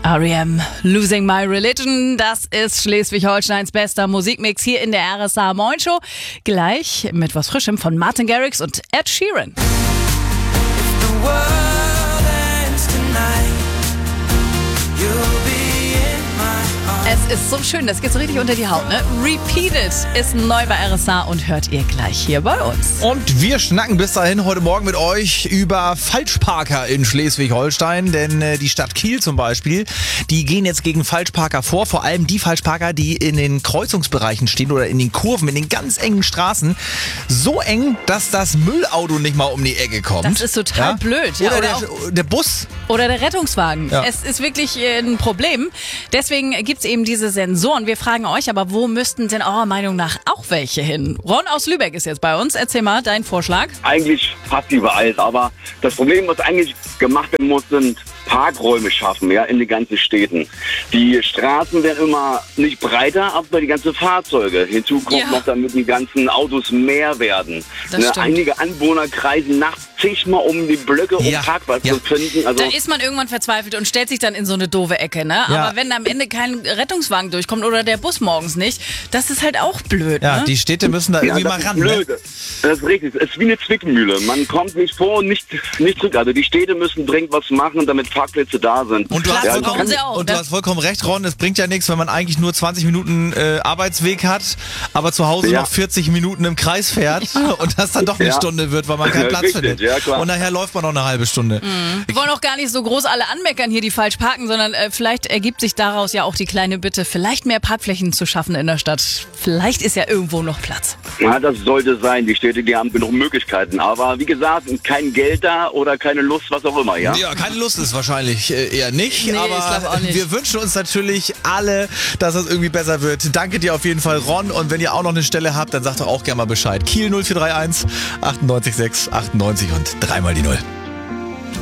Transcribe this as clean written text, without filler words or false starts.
R.E.M. Losing My Religion, das ist Schleswig-Holsteins bester Musikmix hier in der RSA Moin Show. Gleich mit was Frischem von Martin Garrix und Ed Sheeran. Es ist so schön, das geht so richtig unter die Haut, ne? Repeat It ist neu bei RSA und hört ihr gleich hier bei uns. Und wir schnacken bis dahin heute Morgen mit euch über Falschparker in Schleswig-Holstein, denn die Stadt Kiel zum Beispiel, die gehen jetzt gegen Falschparker vor allem die Falschparker, die in den Kreuzungsbereichen stehen oder in den Kurven, in den ganz engen Straßen, so eng, dass das Müllauto nicht mal um die Ecke kommt. Das ist total blöd. Ja, oder der Bus. Oder der Rettungswagen. Ja. Es ist wirklich ein Problem. Deswegen gibt's eben diese Sensoren. Wir fragen euch aber, wo müssten denn eurer Meinung nach auch welche hin? Ron aus Lübeck ist jetzt bei uns. Erzähl mal deinen Vorschlag. Eigentlich fast überall, aber das Problem, was eigentlich gemacht werden muss, sind Parkräume schaffen, ja, in den ganzen Städten. Die Straßen werden immer nicht breiter, aber die ganzen Fahrzeuge. Hinzu kommt noch, damit die ganzen Autos mehr werden. Einige Anwohner kreisen nachts zigmal um die Blöcke, um Parkplatz zu finden. Also da ist man irgendwann verzweifelt und stellt sich dann in so eine doofe Ecke, ne? Ja. Aber wenn am Ende kein Rettungswagen durchkommt oder der Bus morgens nicht, das ist halt auch blöd, Ja, ne? die Städte müssen da irgendwie mal ran. Ne? Das ist richtig. Es ist wie eine Zwickmühle. Man kommt nicht vor und nicht zurück. Also die Städte müssen dringend was machen, damit Parkplätze da sind. Und du hast vollkommen recht, Ron. Es bringt ja nichts, wenn man eigentlich nur 20 Minuten Arbeitsweg hat, aber zu Hause noch 40 Minuten im Kreis fährt und das dann doch eine Stunde wird, weil man keinen Platz findet. Ja, klar. Und nachher läuft man noch eine halbe Stunde. Wir wollen auch gar nicht so groß alle anmeckern hier, die falsch parken, sondern vielleicht ergibt sich daraus ja auch die kleine Bitte, vielleicht mehr Parkflächen zu schaffen in der Stadt. Vielleicht ist ja irgendwo noch Platz. Ja, das sollte sein. Die Städte, die haben genug Möglichkeiten. Aber wie gesagt, kein Geld da oder keine Lust, was auch immer, ja? Ja, keine Lust ist wahrscheinlich eher nicht. Nee, aber ich glaub auch nicht. Wir wünschen uns natürlich alle, dass es irgendwie besser wird. Danke dir auf jeden Fall, Ron. Und wenn ihr auch noch eine Stelle habt, dann sagt doch auch gerne mal Bescheid. Kiel 0431 98 6 98 und dreimal die 0.